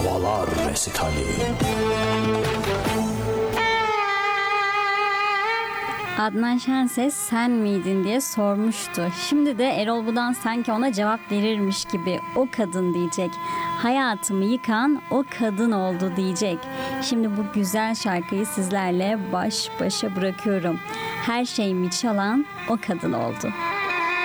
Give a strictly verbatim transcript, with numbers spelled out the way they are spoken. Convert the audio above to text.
Havalar resitali. Adnan Şenses sen miydin diye sormuştu. Şimdi de Erol Budan sanki ona cevap verirmiş gibi o kadın diyecek. Hayatımı yıkan o kadın oldu diyecek. Şimdi bu güzel şarkıyı sizlerle baş başa bırakıyorum. Her şeyimi çalan o kadın oldu.